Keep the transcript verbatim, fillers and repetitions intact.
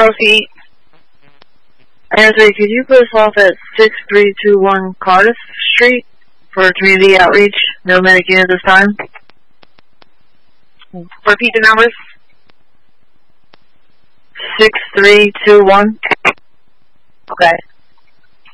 Proceed. Answer, could you put us off at six three two one Cardiff Street for community outreach? No medic at this time. Repeat the numbers. six three two one. Okay.